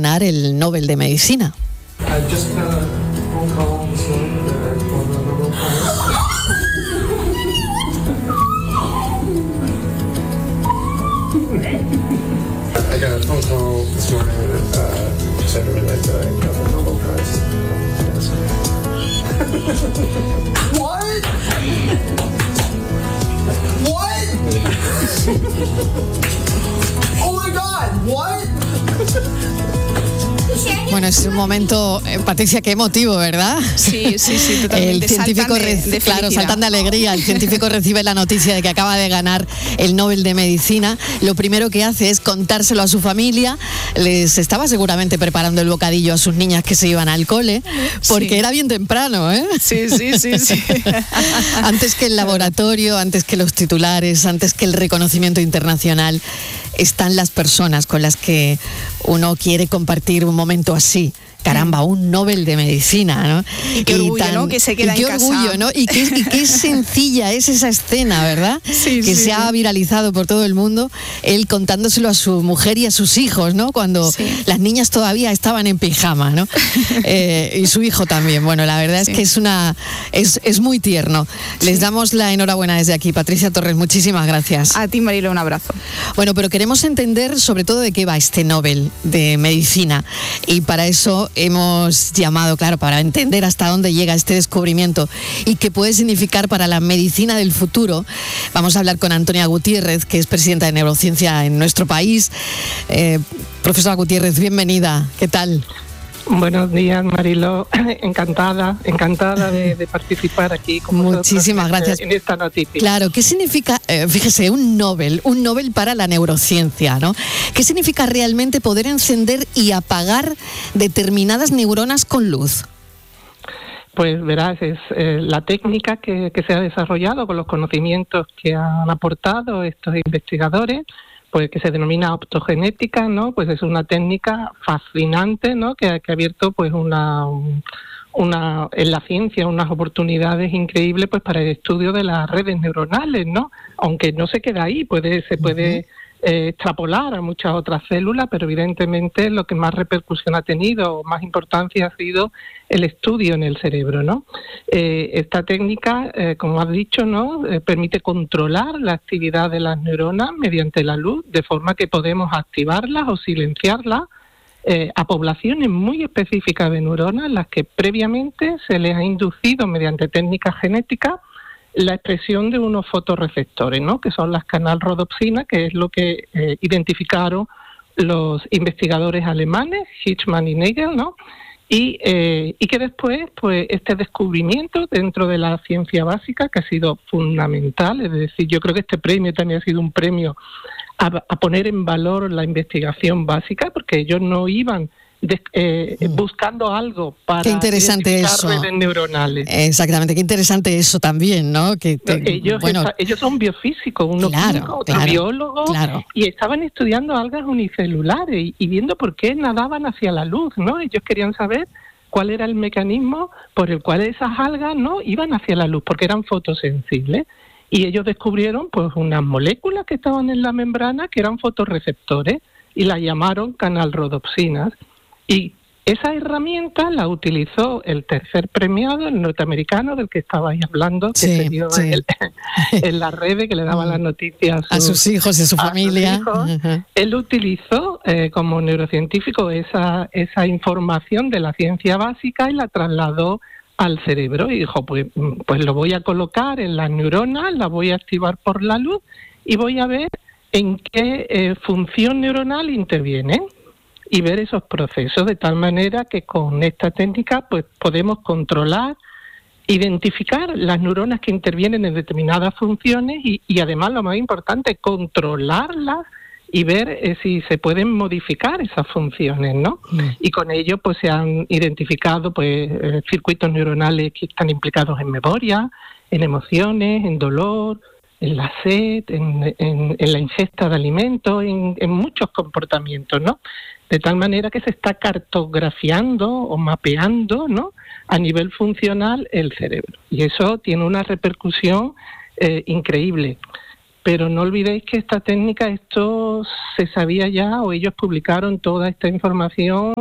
ganar el Nobel de Medicina. I got a phone call this morning that said that I got the Nobel Prize. What? What? Oh my God, what? Bueno, es un momento, Patricia, qué emotivo, ¿verdad? Sí, totalmente. El científico saltan de alegría. El científico recibe la noticia de que acaba de ganar el Nobel de Medicina. Lo primero que hace es contárselo a su familia. Les estaba seguramente preparando el bocadillo a sus niñas que se iban al cole, porque era bien temprano, ¿eh? Sí. Antes que el laboratorio, antes que los titulares, antes que el reconocimiento internacional, están las personas con las que uno quiere compartir un momento así. Caramba, un Nobel de Medicina, ¿no? Y qué orgullo, ¿no? Que se queda en casa. Qué orgullo, ¿no? Y qué sencilla es esa escena, ¿verdad? Sí, que se ha viralizado por todo el mundo, él contándoselo a su mujer y a sus hijos, ¿no? Cuando las niñas todavía estaban en pijama, ¿no? Y su hijo también. Bueno, la verdad es que es muy tierno. Les damos la enhorabuena desde aquí. Patricia Torres, muchísimas gracias. A ti, Marilo, un abrazo. Bueno, pero queremos entender sobre todo de qué va este Nobel de Medicina, y para eso hemos llamado, claro, para entender hasta dónde llega este descubrimiento y qué puede significar para la medicina del futuro. Vamos a hablar con Antonia Gutiérrez, que es presidenta de Neurociencia en nuestro país. Profesora Gutiérrez, bienvenida. ¿Qué tal? Buenos días, Marilo. Encantada de participar aquí con vosotros. Muchísimas gracias. En esta noticia. Claro, ¿qué significa, fíjese, un Nobel para la neurociencia, ¿no? ¿Qué significa realmente poder encender y apagar determinadas neuronas con luz? Pues verás, es la técnica que se ha desarrollado con los conocimientos que han aportado estos investigadores, pues que se denomina optogenética, ¿no? Pues es una técnica fascinante, ¿no? Que ha abierto pues en la ciencia unas oportunidades increíbles pues para el estudio de las redes neuronales, ¿no? Aunque no se queda ahí, se puede extrapolar a muchas otras células, pero evidentemente lo que más repercusión ha tenido, más importancia ha sido el estudio en el cerebro, ¿no? Esta técnica, como has dicho, ¿no? Permite controlar la actividad de las neuronas mediante la luz, de forma que podemos activarlas o silenciarlas a poblaciones muy específicas de neuronas, las que previamente se les ha inducido mediante técnicas genéticas la expresión de unos fotorreceptores, ¿no? Que son las canal-rodopsina, que es lo que identificaron los investigadores alemanes, Hirschmann y Nagel, ¿no? Y que después, pues, este descubrimiento dentro de la ciencia básica, que ha sido fundamental, es decir, yo creo que este premio también ha sido un premio a poner en valor la investigación básica, porque ellos no iban buscando algo para qué interesante identificar eso. Redes neuronales. Exactamente, qué interesante eso también, ¿no? Ellos son biofísicos, uno químico, otro biólogo, y estaban estudiando algas unicelulares y viendo por qué nadaban hacia la luz, ¿no? Ellos querían saber cuál era el mecanismo por el cual esas algas no iban hacia la luz, porque eran fotosensibles. Y ellos descubrieron pues unas moléculas que estaban en la membrana que eran fotorreceptores y las llamaron canal-rodopsinas. Y esa herramienta la utilizó el tercer premiado, el norteamericano del que estabais hablando, que se dio en las redes, que le daban las noticias a sus hijos y a su familia. Él utilizó como neurocientífico esa información de la ciencia básica y la trasladó al cerebro y dijo, pues lo voy a colocar en las neuronas, la voy a activar por la luz y voy a ver en qué función neuronal interviene y ver esos procesos, de tal manera que con esta técnica pues podemos controlar, identificar las neuronas que intervienen en determinadas funciones y además, lo más importante, controlarlas y ver si se pueden modificar esas funciones, ¿no? Y con ello pues se han identificado pues circuitos neuronales que están implicados en memoria, en emociones, en dolor, en la sed, en la ingesta de alimentos, en muchos comportamientos, ¿no? De tal manera que se está cartografiando o mapeando, ¿no?, a nivel funcional el cerebro. Y eso tiene una repercusión increíble. Pero no olvidéis que esta técnica, esto se sabía ya, o ellos publicaron toda esta información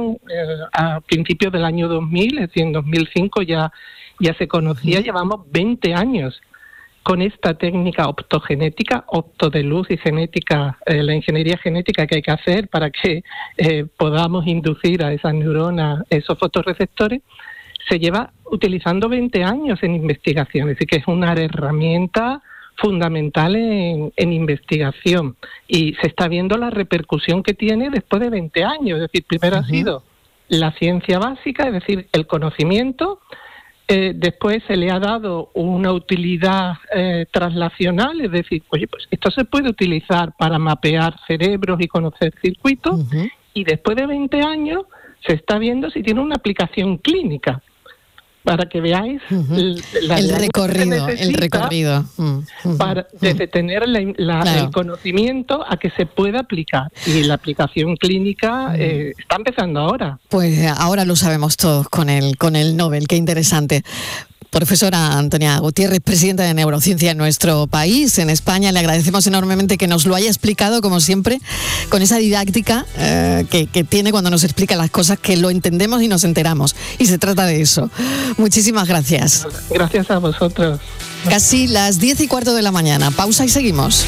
empezaron a principios del año 2000, es decir, en 2005 ya se conocía. Llevamos 20 años con esta técnica optogenética, opto de luz y genética, la ingeniería genética que hay que hacer para que podamos inducir a esas neuronas esos fotorreceptores. Se lleva utilizando 20 años en investigación, es decir, que es una herramienta fundamental en investigación, y se está viendo la repercusión que tiene después de 20 años. Es decir, primero ha sido la ciencia básica, es decir, el conocimiento. Después se le ha dado una utilidad translacional, es decir, oye, pues esto se puede utilizar para mapear cerebros y conocer circuitos, y después de 20 años se está viendo si tiene una aplicación clínica, para que veáis el recorrido. Desde tener el conocimiento a que se pueda aplicar. Y la aplicación clínica está empezando ahora. Pues ahora lo sabemos todos con el Nobel. Qué interesante. Profesora Antonia Gutiérrez, presidenta de Neurociencia en nuestro país, en España, le agradecemos enormemente que nos lo haya explicado, como siempre, con esa didáctica que tiene cuando nos explica las cosas, que lo entendemos y nos enteramos. Y se trata de eso. Muchísimas gracias. Gracias a vosotros. Casi las 10:15 de la mañana. Pausa y seguimos.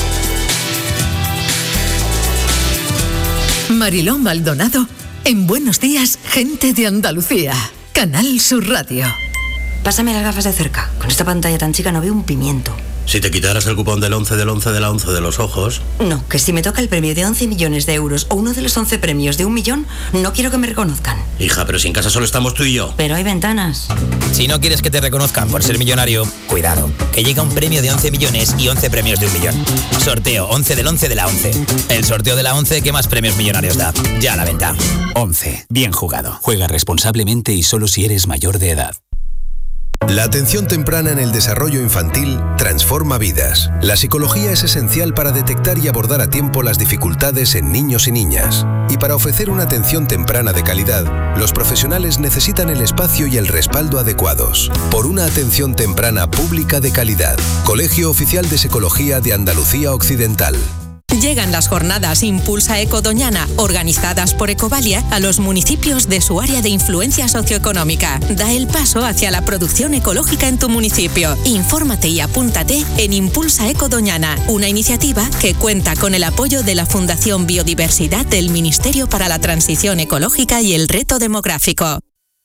Mariló Maldonado, en Buenos Días, Gente de Andalucía. Canal Sur Radio. Pásame las gafas de cerca. Con esta pantalla tan chica no veo un pimiento. Si te quitaras el cupón del 11 del 11 de la 11 de los ojos... No, que si me toca el premio de 11 millones de euros o uno de los 11 premios de 1 millón, no quiero que me reconozcan. Hija, pero si en casa solo estamos tú y yo. Pero hay ventanas. Si no quieres que te reconozcan por ser millonario, cuidado, que llega un premio de 11 millones y 11 premios de 1 millón. Sorteo 11 del 11 de la 11. El sorteo de la 11 que más premios millonarios da. Ya a la venta. 11. Bien jugado. Juega responsablemente y solo si eres mayor de edad. La atención temprana en el desarrollo infantil transforma vidas. La psicología es esencial para detectar y abordar a tiempo las dificultades en niños y niñas. Y para ofrecer una atención temprana de calidad, los profesionales necesitan el espacio y el respaldo adecuados. Por una atención temprana pública de calidad. Colegio Oficial de Psicología de Andalucía Occidental. Llegan las jornadas Impulsa Eco Doñana, organizadas por Ecovalia, a los municipios de su área de influencia socioeconómica. Da el paso hacia la producción ecológica en tu municipio. Infórmate y apúntate en Impulsa Eco Doñana, una iniciativa que cuenta con el apoyo de la Fundación Biodiversidad del Ministerio para la Transición Ecológica y el Reto Demográfico.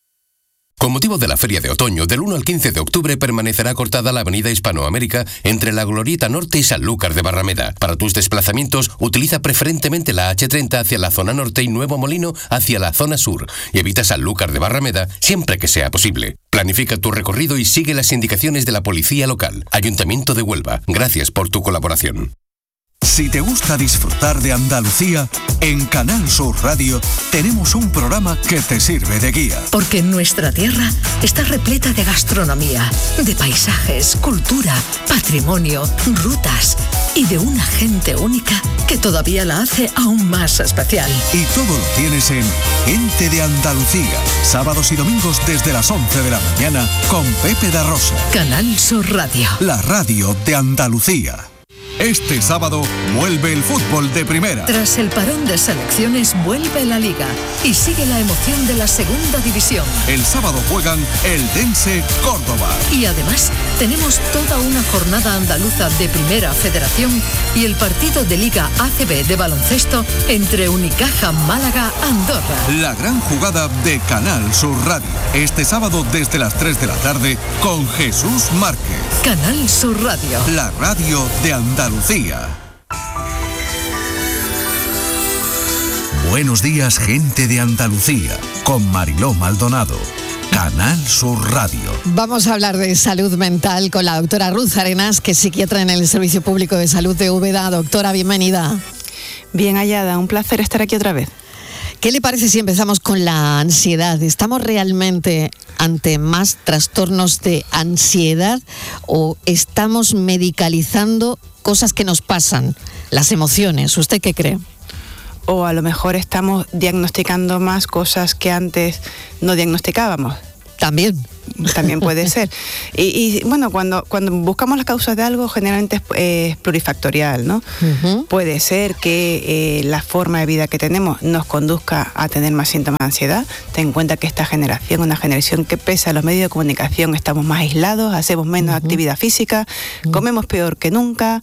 Con motivo de la Feria de Otoño, del 1 al 15 de octubre permanecerá cortada la avenida Hispanoamérica entre la Glorieta Norte y Sanlúcar de Barrameda. Para tus desplazamientos, utiliza preferentemente la H30 hacia la zona norte y Nuevo Molino hacia la zona sur, y evita Sanlúcar de Barrameda siempre que sea posible. Planifica tu recorrido y sigue las indicaciones de la Policía Local. Ayuntamiento de Huelva, gracias por tu colaboración. Si te gusta disfrutar de Andalucía, en Canal Sur Radio tenemos un programa que te sirve de guía. Porque nuestra tierra está repleta de gastronomía, de paisajes, cultura, patrimonio, rutas y de una gente única que todavía la hace aún más especial. Y todo lo tienes en Gente de Andalucía, sábados y domingos desde las 11 de la mañana con Pepe da Rosa. Canal Sur Radio. La radio de Andalucía. Este sábado vuelve el fútbol de primera. Tras el parón de selecciones vuelve la Liga y sigue la emoción de la segunda división. El sábado juegan Eldense Córdoba. Y además tenemos toda una jornada andaluza de Primera Federación y el partido de Liga ACB de baloncesto entre Unicaja Málaga Andorra. La gran jugada de Canal Sur Radio. Este sábado desde las 3 de la tarde con Jesús Márquez. Canal Sur Radio. La radio de Andalucía. Buenos días, gente de Andalucía, con Mariló Maldonado. Canal Sur Radio. Vamos a hablar de salud mental con la doctora Ruth Arenas, que es psiquiatra en el Servicio Público de Salud de Úbeda. Doctora, bienvenida. Bien hallada, un placer estar aquí otra vez. ¿Qué le parece si empezamos con la ansiedad? ¿Estamos realmente ante más trastornos de ansiedad o estamos medicalizando cosas que nos pasan, las emociones? ¿Usted qué cree? O a lo mejor estamos diagnosticando más cosas que antes no diagnosticábamos. También puede ser. Y bueno, cuando buscamos las causas de algo, generalmente es plurifactorial, ¿no? Puede ser que la forma de vida que tenemos nos conduzca a tener más síntomas de ansiedad. Ten en cuenta que esta generación, una generación que pese a los medios de comunicación, estamos más aislados, hacemos menos actividad física, comemos peor que nunca.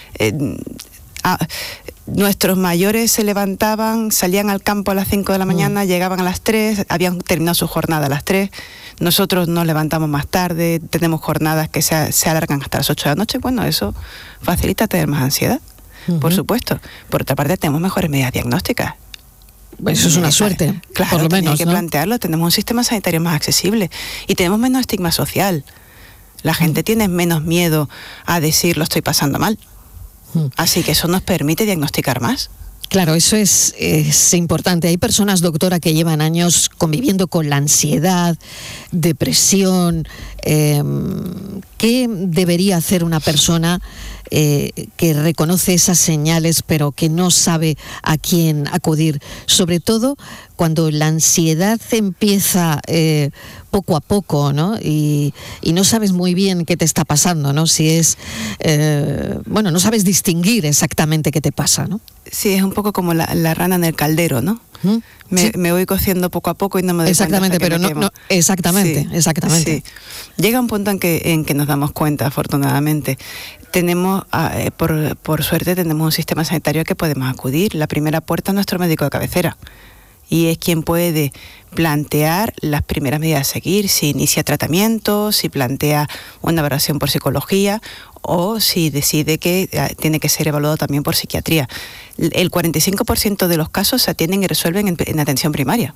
Nuestros mayores se levantaban, salían al campo a las 5 de la mañana, llegaban a las 3, habían terminado su jornada a las 3. Nosotros nos levantamos más tarde, tenemos jornadas que se alargan hasta las 8 de la noche. Bueno, eso facilita tener más ansiedad, por supuesto. Por otra parte, tenemos mejores medidas diagnósticas. Eso es una suerte, claro, por lo menos, hay que plantearlo. Tenemos un sistema sanitario más accesible y tenemos menos estigma social. La gente tiene menos miedo a decir lo estoy pasando mal. Así que eso nos permite diagnosticar más. Claro, eso es importante. Hay personas, doctora, que llevan años conviviendo con la ansiedad, depresión. ¿Qué debería hacer una persona que reconoce esas señales pero que no sabe a quién acudir? Sobre todo cuando la ansiedad empieza poco a poco, ¿no? Y no sabes muy bien qué te está pasando, ¿no? Si es, no sabes distinguir exactamente qué te pasa, ¿no? Sí, es un poco como la rana en el caldero, ¿no? Me voy cociendo poco a poco y no me doy exactamente, cuenta. Pero no, exactamente. Sí. Llega un punto en que nos damos cuenta, afortunadamente. Tenemos, por suerte, tenemos un sistema sanitario al que podemos acudir. La primera puerta es nuestro médico de cabecera. Y es quien puede plantear las primeras medidas a seguir, si inicia tratamiento, si plantea una evaluación por psicología o si decide que tiene que ser evaluado también por psiquiatría. El 45% de los casos se atienden y resuelven en atención primaria.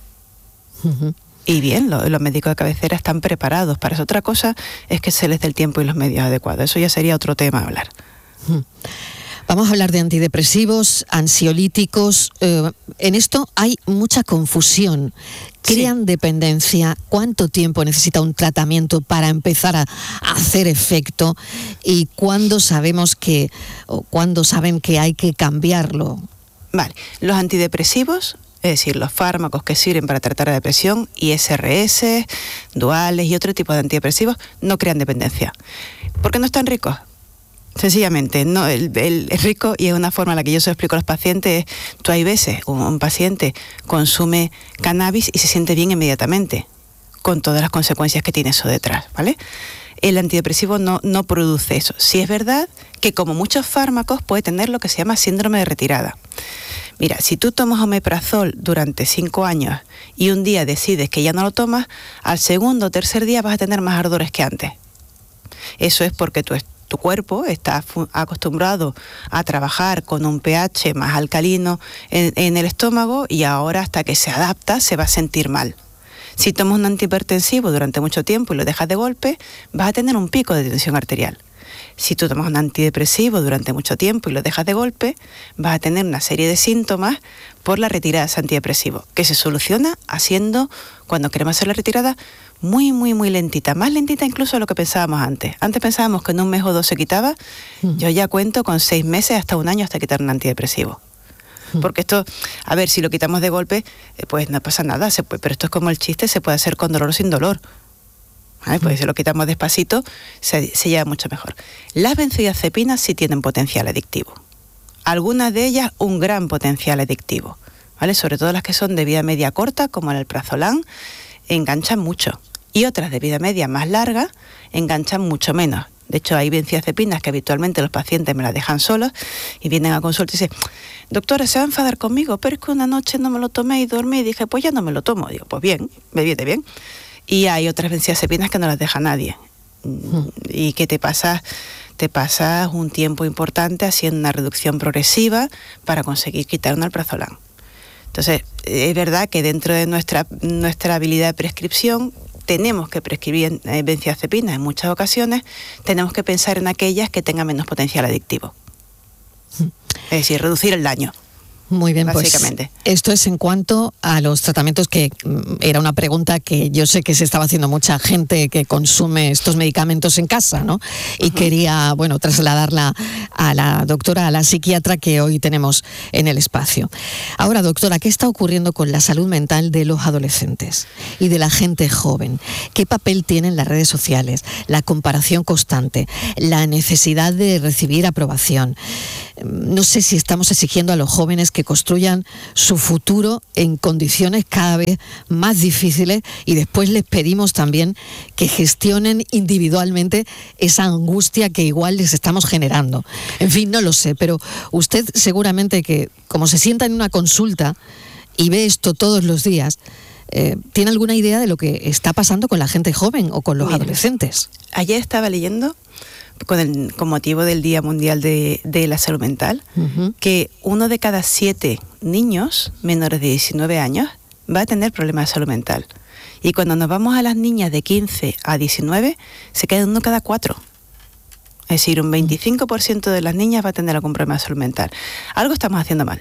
Y bien, los médicos de cabecera están preparados para eso. Otra cosa es que se les dé el tiempo y los medios adecuados. Eso ya sería otro tema a hablar. Vamos a hablar de antidepresivos, ansiolíticos. En esto hay mucha confusión. ¿Crean dependencia? ¿Cuánto tiempo necesita un tratamiento para empezar a hacer efecto? ¿Y cuándo saben que hay que cambiarlo? Vale, los antidepresivos, es decir, los fármacos que sirven para tratar la depresión, ISRS, duales y otro tipo de antidepresivos, no crean dependencia. ¿Por qué no están ricos? Sencillamente, no, el rico, y es una forma en la que yo se lo explico a los pacientes, es, tú hay veces, un paciente consume cannabis y se siente bien inmediatamente, con todas las consecuencias que tiene eso detrás, ¿vale? El antidepresivo no produce eso. Sí es verdad que como muchos fármacos puede tener lo que se llama síndrome de retirada. Mira, si tú tomas omeprazol durante 5 años y un día decides que ya no lo tomas, al segundo o tercer día vas a tener más ardores que antes. Eso es porque tu cuerpo está acostumbrado a trabajar con un pH más alcalino en el estómago y ahora hasta que se adapta se va a sentir mal. Si tomas un antihipertensivo durante mucho tiempo y lo dejas de golpe, vas a tener un pico de tensión arterial. Si tú tomas un antidepresivo durante mucho tiempo y lo dejas de golpe, vas a tener una serie de síntomas por la retirada de ese antidepresivo, que se soluciona haciendo, cuando queremos hacer la retirada, muy, muy, muy lentita, más lentita incluso de lo que pensábamos antes. Antes pensábamos que en 1 mes o 2 se quitaba, yo ya cuento con 6 meses hasta 1 año hasta quitar un antidepresivo. Porque esto, a ver, si lo quitamos de golpe, pues no pasa nada, pero esto es como el chiste, se puede hacer con dolor o sin dolor. ¿Vale? Pues si lo quitamos despacito, se lleva mucho mejor. Las benzodiazepinas sí tienen potencial adictivo. Algunas de ellas un gran potencial adictivo, ¿vale? Sobre todo las que son de vida media corta, como el alprazolam, enganchan mucho. Y otras de vida media más larga, enganchan mucho menos. De hecho, hay benzodiazepinas que habitualmente los pacientes me las dejan solos y vienen a consulta y dicen, doctora, se va a enfadar conmigo, pero es que una noche no me lo tomé y dormí y dije, pues ya no me lo tomo. Digo, pues bien, me viene bien. Y hay otras benzodiazepinas que no las deja nadie. Y que te pasas un tiempo importante haciendo una reducción progresiva para conseguir quitar un alprazolam. Entonces, es verdad que dentro de nuestra habilidad de prescripción tenemos que prescribir benzodiazepinas en muchas ocasiones, tenemos que pensar en aquellas que tengan menos potencial adictivo. Es decir, reducir el daño. Muy bien, básicamente. Pues esto es en cuanto a los tratamientos, que era una pregunta que yo sé que se estaba haciendo mucha gente que consume estos medicamentos en casa, ¿no? Y quería, bueno, trasladarla a la doctora, a la psiquiatra que hoy tenemos en el espacio. Ahora, doctora, ¿qué está ocurriendo con la salud mental de los adolescentes y de la gente joven? ¿Qué papel tienen las redes sociales, la comparación constante, la necesidad de recibir aprobación? No sé si estamos exigiendo a los jóvenes que construyan su futuro en condiciones cada vez más difíciles, y después les pedimos también que gestionen individualmente esa angustia que igual les estamos generando. En fin, no lo sé, pero usted seguramente, que como se sienta en una consulta y ve esto todos los días, ¿tiene alguna idea de lo que está pasando con la gente joven o con los adolescentes? Ayer estaba leyendo, con motivo del Día Mundial de la Salud Mental, que 1 de cada 7 niños menores de 19 años va a tener problemas de salud mental. Y cuando nos vamos a las niñas de 15 a 19, se queda 1 cada 4. Es decir, un 25% de las niñas va a tener algún problema de salud mental. Algo estamos haciendo mal,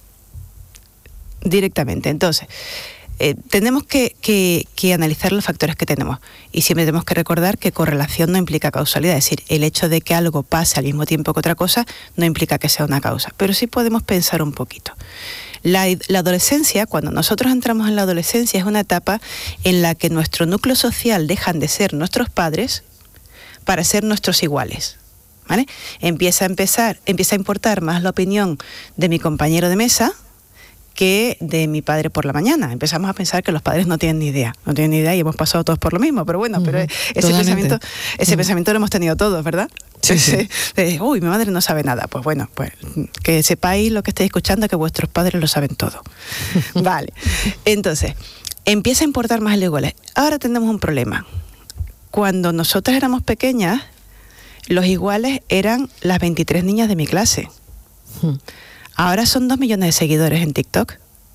directamente. Entonces, tenemos que analizar los factores que tenemos, y siempre tenemos que recordar que correlación no implica causalidad. Es decir, el hecho de que algo pase al mismo tiempo que otra cosa no implica que sea una causa, pero sí podemos pensar un poquito. La adolescencia, cuando nosotros entramos en la adolescencia, es una etapa en la que nuestro núcleo social dejan de ser nuestros padres para ser nuestros iguales, ¿vale? Empieza a importar más la opinión de mi compañero de mesa que de mi padre por la mañana. Empezamos a pensar que los padres no tienen ni idea y hemos pasado todos por lo mismo, pero bueno, pero ese pensamiento lo hemos tenido todos, ¿verdad? Sí, sí. Uy, mi madre no sabe nada. Pues bueno, pues que sepáis, lo que estáis escuchando, que vuestros padres lo saben todo. Vale. Entonces, empieza a importar más el igual. Ahora tenemos un problema. Cuando nosotras éramos pequeñas, los iguales eran las 23 niñas de mi clase. Ahora son 2 millones de seguidores en TikTok.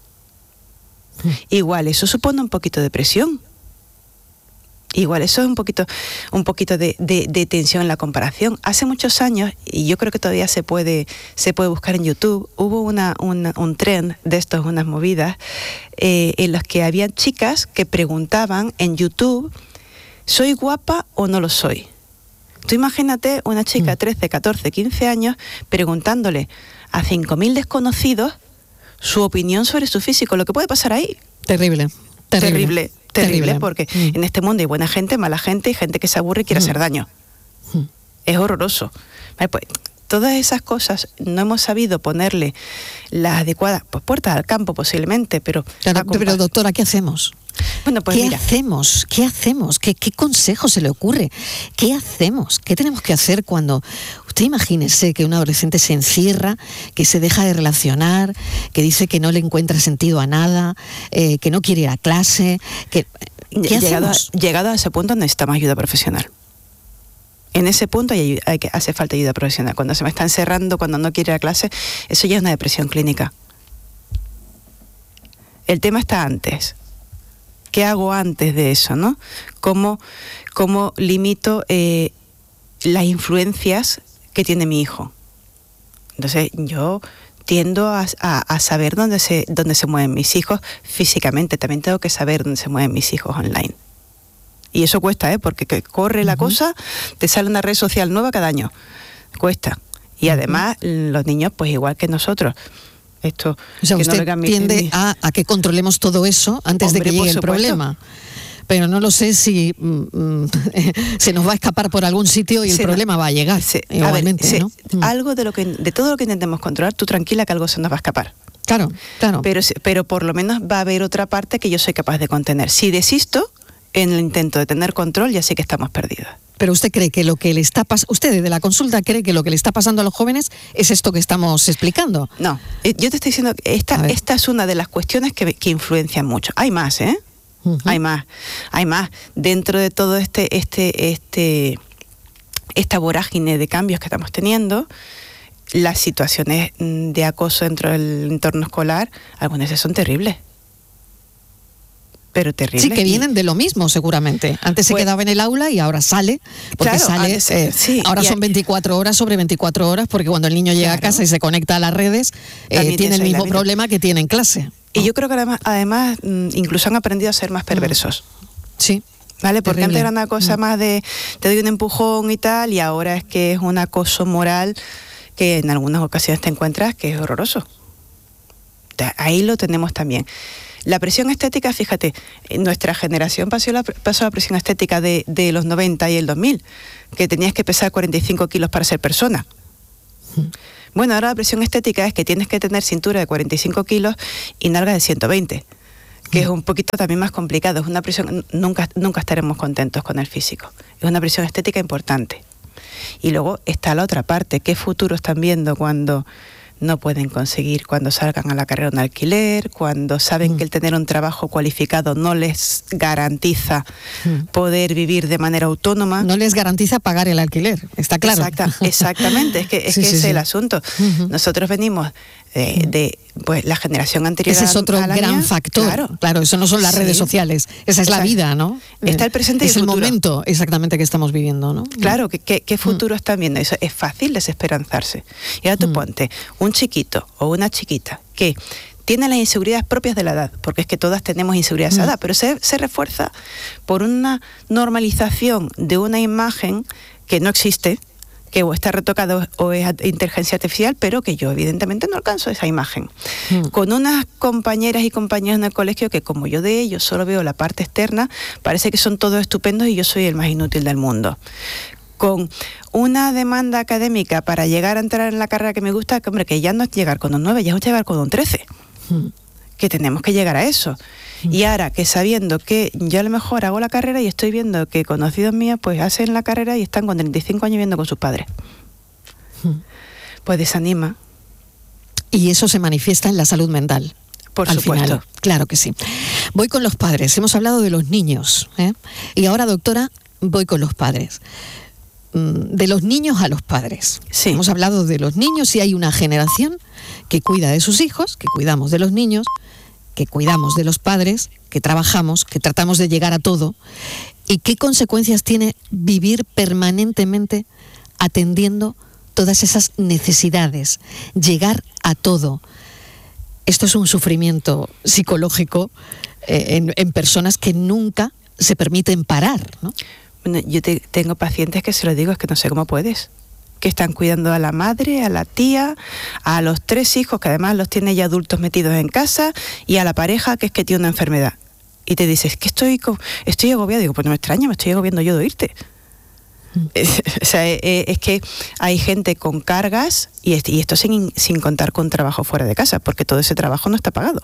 Igual eso supone un poquito de presión. Igual eso es un poquito de tensión en la comparación. Hace muchos años, y yo creo que todavía se puede buscar en YouTube, hubo un trend de estos, unas movidas, en los que había chicas que preguntaban en YouTube, ¿soy guapa o no lo soy? Tú imagínate una chica de 13, 14, 15 años preguntándole a 5.000 desconocidos su opinión sobre su físico. Lo que puede pasar ahí. Terrible, porque en este mundo hay buena gente, mala gente y gente que se aburre y quiere hacer daño. Es horroroso. Vale, pues, todas esas cosas no hemos sabido ponerle las adecuadas puertas al campo posiblemente, pero... Claro, pero doctora, ¿qué hacemos? Bueno, pues ¿Qué hacemos? ¿Qué consejo se le ocurre? ¿Qué hacemos? ¿Qué tenemos que hacer cuando... Usted imagínese que un adolescente se encierra, que se deja de relacionar, que dice que no le encuentra sentido a nada, que no quiere ir a clase, que... ¿Qué hacemos? Llegado a ese punto necesitamos ayuda profesional. En ese punto hace falta ayuda profesional. Cuando se me está encerrando, cuando no quiere ir a clase, eso ya es una depresión clínica. El tema está antes. ¿Qué hago antes de eso, no? ¿Cómo limito las influencias que tiene mi hijo? Entonces yo tiendo a saber dónde se mueven mis hijos físicamente. También tengo que saber dónde se mueven mis hijos online. Y eso cuesta, porque corre la cosa, te sale una red social nueva cada año. Cuesta. Y además los niños, pues igual que nosotros. Esto, o sea, usted tiende a que controlemos todo eso antes de que llegue el problema. Pero no lo sé si se nos va a escapar por algún sitio y el problema va a llegar. Igualmente, ¿no? Algo de todo lo que intentemos controlar, tú tranquila que algo se nos va a escapar. Claro. Pero por lo menos va a haber otra parte que yo soy capaz de contener. Si desisto en el intento de tener control, ya sé que estamos perdidos. Pero usted cree que lo que le está pasando, usted desde la consulta cree que lo que le está pasando a los jóvenes es esto que estamos explicando. No, yo te estoy diciendo que esta es una de las cuestiones que influencian mucho. Hay más, hay más. Dentro de todo esta vorágine de cambios que estamos teniendo, las situaciones de acoso dentro del entorno escolar, algunas veces son terribles. pero terribles. Sí, que vienen de lo mismo, seguramente. Antes se quedaba en el aula y ahora sale, porque claro, sale, antes, sí, ahora son 24 horas sobre 24 horas, porque cuando el niño llega a casa y se conecta a las redes, tiene el mismo problema que tiene en clase. Y yo creo que además incluso han aprendido a ser más perversos. Sí. ¿Vale? Porque terrible. antes era una cosa más de te doy un empujón y tal, y ahora es que es un acoso moral que en algunas ocasiones te encuentras que es horroroso. Ahí lo tenemos también. La presión estética, fíjate, nuestra generación pasó la presión estética de los 90 y el 2000, que tenías que pesar 45 kilos para ser persona. Bueno, ahora la presión estética es que tienes que tener cintura de 45 kilos y nalga de 120, que es un poquito también más complicado. Es una presión, nunca estaremos contentos con el físico. Es una presión estética importante. Y luego está la otra parte, ¿qué futuro están viendo cuando no pueden conseguir, cuando salgan a la carrera un alquiler, cuando saben que el tener un trabajo cualificado no les garantiza poder vivir de manera autónoma? No les garantiza pagar el alquiler, está claro. Exactamente, es que es el asunto. Nosotros venimos de pues, la generación anterior. Ese es otro gran mía, factor. Claro, eso no son las redes sociales, esa es la vida, ¿no? Está el presente y el futuro. Es el momento exactamente que estamos viviendo, ¿no? Claro, ¿qué futuro están viendo? Eso es fácil desesperanzarse. Y ahora tú ponte un chiquito o una chiquita que tiene las inseguridades propias de la edad, porque es que todas tenemos inseguridades a esa edad, pero se refuerza por una normalización de una imagen que no existe, que o está retocado o es inteligencia artificial, pero que yo evidentemente no alcanzo esa imagen. Con unas compañeras y compañeros en el colegio que como yo de ellos solo veo la parte externa, parece que son todos estupendos y yo soy el más inútil del mundo. Con una demanda académica para llegar a entrar en la carrera que me gusta, que hombre, que ya no es llegar con un 9, ya es llegar con un 13. Que tenemos que llegar a eso. Y ahora que sabiendo que yo a lo mejor hago la carrera y estoy viendo que conocidos míos pues hacen la carrera y están con 35 años viviendo con sus padres, pues desanima. Y eso se manifiesta en la salud mental. Por al supuesto. Final. Claro que sí. Voy con los padres. Hemos hablado de los niños, ¿eh? Y ahora, doctora, voy con los padres. De los niños a los padres. Sí. Hemos hablado de los niños y hay una generación que cuida de sus hijos, que cuidamos de los niños, que cuidamos de los padres, que trabajamos, que tratamos de llegar a todo. ¿Y qué consecuencias tiene vivir permanentemente atendiendo todas esas necesidades? Llegar a todo. Esto es un sufrimiento psicológico en personas que nunca se permiten parar, ¿no? Bueno, yo tengo pacientes que se lo digo, es que no sé cómo puedes, que están cuidando a la madre, a la tía, a los 3 hijos, que además los tiene ya adultos metidos en casa, y a la pareja, que es que tiene una enfermedad. Y te dices, que estoy agobiada. Digo, pues no me extraña, me estoy agobiando yo de oírte. O sea, es que hay gente con cargas, y esto sin contar con trabajo fuera de casa, porque todo ese trabajo no está pagado.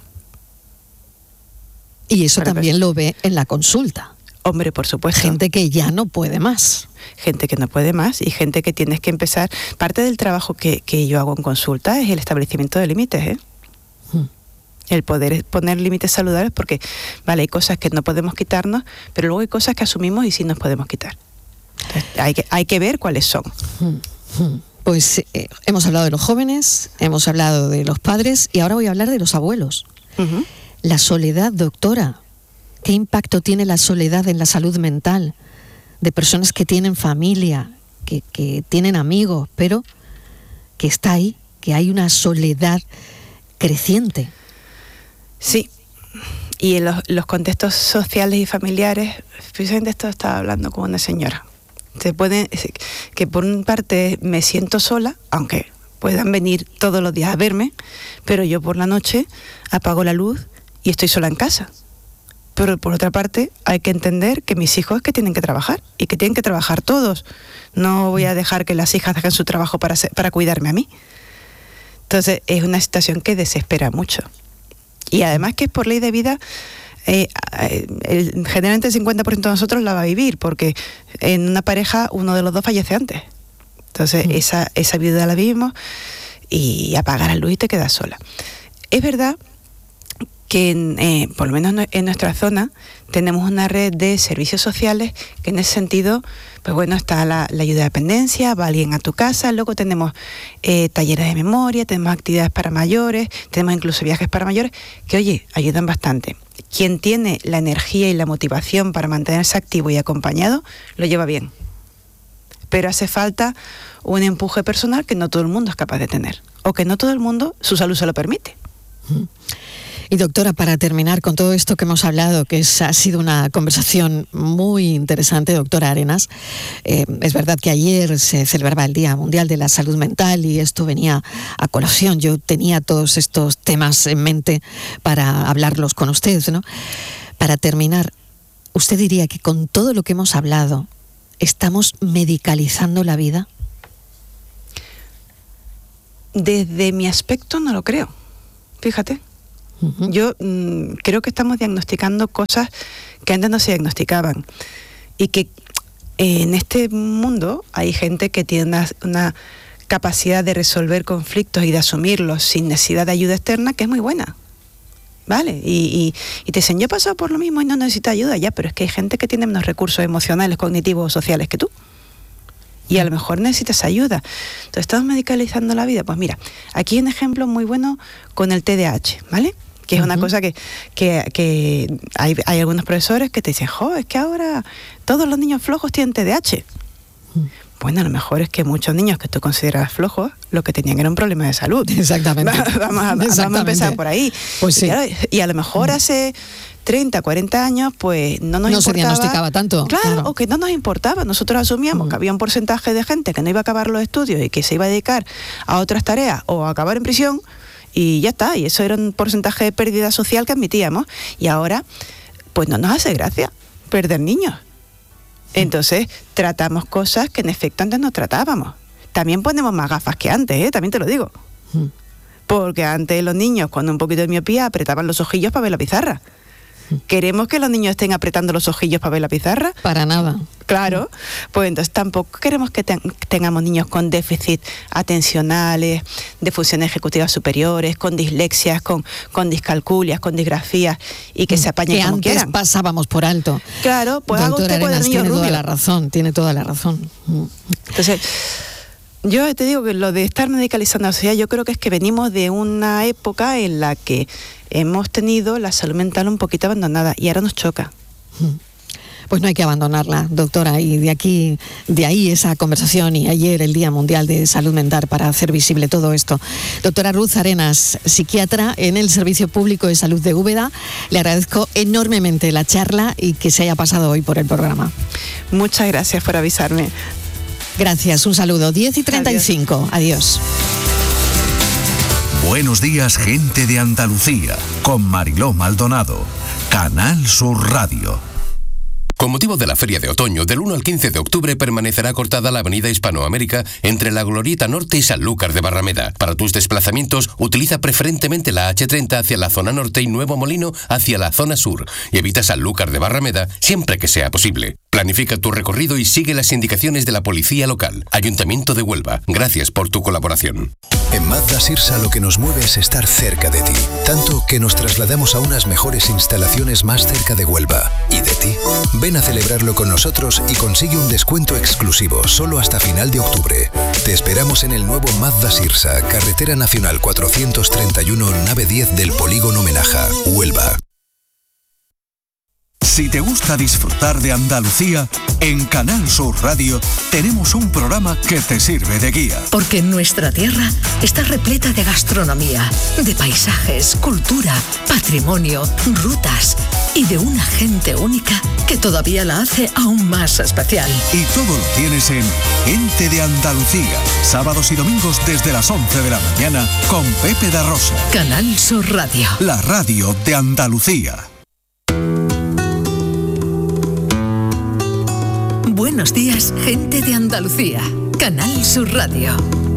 Y eso también lo ve en la consulta. Hombre, por supuesto. Gente que ya no puede más. Gente que no puede más y gente que tienes que empezar. Parte del trabajo que yo hago en consulta es el establecimiento de límites, ¿eh? El poder poner límites saludables, porque, vale, hay cosas que no podemos quitarnos, pero luego hay cosas que asumimos y sí nos podemos quitar. Entonces, hay que ver cuáles son. Pues hemos hablado de los jóvenes, hemos hablado de los padres y ahora voy a hablar de los abuelos. La soledad, doctora. ¿Qué impacto tiene la soledad en la salud mental de personas que tienen familia, que tienen amigos, pero que está ahí, que hay una soledad creciente? Sí, y en los contextos sociales y familiares, precisamente esto estaba hablando con una señora. Que por una parte me siento sola, aunque puedan venir todos los días a verme, pero yo por la noche apago la luz y estoy sola en casa. Pero por otra parte hay que entender que mis hijos que tienen que trabajar y que tienen que trabajar todos. No voy a dejar que las hijas hagan su trabajo para cuidarme a mí. Entonces es una situación que desespera mucho. Y además que es por ley de vida, generalmente el 50% de nosotros la va a vivir, porque en una pareja uno de los dos fallece antes. Entonces esa vida la vivimos y apagar la luz y te quedas sola. Es verdad que por lo menos en nuestra zona tenemos una red de servicios sociales que en ese sentido, pues bueno, está la ayuda de dependencia, va alguien a tu casa, luego tenemos talleres de memoria, tenemos actividades para mayores, tenemos incluso viajes para mayores, que oye, ayudan bastante. Quien tiene la energía y la motivación para mantenerse activo y acompañado, lo lleva bien. Pero hace falta un empuje personal que no todo el mundo es capaz de tener, o que no todo el mundo su salud se lo permite. Y doctora, para terminar con todo esto que hemos hablado, que ha sido una conversación muy interesante, doctora Arenas, es verdad que ayer se celebraba el Día Mundial de la Salud Mental y esto venía a colación. Yo tenía todos estos temas en mente para hablarlos con usted, ¿no? Para terminar, ¿usted diría que con todo lo que hemos hablado, estamos medicalizando la vida? Desde mi aspecto no lo creo, fíjate. Yo creo que estamos diagnosticando cosas que antes no se diagnosticaban y que en este mundo hay gente que tiene una capacidad de resolver conflictos y de asumirlos sin necesidad de ayuda externa que es muy buena, ¿vale? Y te dicen, yo he pasado por lo mismo y no necesito ayuda, ya, pero es que hay gente que tiene menos recursos emocionales, cognitivos o sociales que tú. Y a lo mejor necesitas ayuda. Entonces, ¿estamos medicalizando la vida? Pues mira, aquí hay un ejemplo muy bueno con el TDAH, ¿vale? Que es una cosa que hay algunos profesores que te dicen, es que ahora todos los niños flojos tienen TDAH. Bueno, a lo mejor es que muchos niños que tú consideras flojos, lo que tenían era un problema de salud. Exactamente. Vamos a empezar por ahí. Pues sí. Y a lo mejor hace 30, 40 años, pues no nos importaba. No se diagnosticaba tanto. Claro, o que no nos importaba. Nosotros asumíamos que había un porcentaje de gente que no iba a acabar los estudios y que se iba a dedicar a otras tareas o a acabar en prisión y ya está. Y eso era un porcentaje de pérdida social que admitíamos. Y ahora, pues no nos hace gracia perder niños. Entonces, tratamos cosas que en efecto antes no tratábamos. También ponemos más gafas que antes, también te lo digo. Porque antes los niños, con un poquito de miopía, apretaban los ojillos para ver la pizarra. ¿Queremos que los niños estén apretando los ojillos para ver la pizarra? Para nada. Claro, pues entonces tampoco queremos que tengamos niños con déficit atencionales, de funciones ejecutivas superiores, con dislexias, con discalculias, con disgrafías y que se apañen como quieran. Que antes pasábamos por alto. Claro, pues haga usted Arenas, cuadernillo rubio. Tiene toda la razón. Entonces, yo te digo que lo de estar medicalizando la sociedad, yo creo que es que venimos de una época en la que hemos tenido la salud mental un poquito abandonada y ahora nos choca. Pues no hay que abandonarla, doctora, y de ahí esa conversación y ayer el Día Mundial de Salud Mental para hacer visible todo esto. Doctora Ruth Arenas, psiquiatra en el Servicio Público de Salud de Úbeda, le agradezco enormemente la charla y que se haya pasado hoy por el programa. Muchas gracias por avisarme. Gracias, un saludo. 10:35. Adiós. Buenos días, gente de Andalucía, con Mariló Maldonado, Canal Sur Radio. Con motivo de la Feria de Otoño, del 1 al 15 de octubre permanecerá cortada la avenida Hispanoamérica entre la Glorieta Norte y Sanlúcar de Barrameda. Para tus desplazamientos, utiliza preferentemente la H30 hacia la zona norte y Nuevo Molino hacia la zona sur y evita Sanlúcar de Barrameda siempre que sea posible. Planifica tu recorrido y sigue las indicaciones de la Policía Local. Ayuntamiento de Huelva, gracias por tu colaboración. En Mazda Sirsa lo que nos mueve es estar cerca de ti, tanto que nos trasladamos a unas mejores instalaciones más cerca de Huelva y de ti. Ven a celebrarlo con nosotros y consigue un descuento exclusivo solo hasta final de octubre. Te esperamos en el nuevo Mazda Sirsa, Carretera Nacional 431, nave 10 del Polígono Menaja, Huelva. Si te gusta disfrutar de Andalucía, en Canal Sur Radio tenemos un programa que te sirve de guía. Porque nuestra tierra está repleta de gastronomía, de paisajes, cultura, patrimonio, rutas y de una gente única que todavía la hace aún más especial. Y todo lo tienes en Gente de Andalucía, sábados y domingos desde las 11 de la mañana con Pepe da Rosa. Canal Sur Radio. La radio de Andalucía. Buenos días, gente de Andalucía. Canal Sur Radio.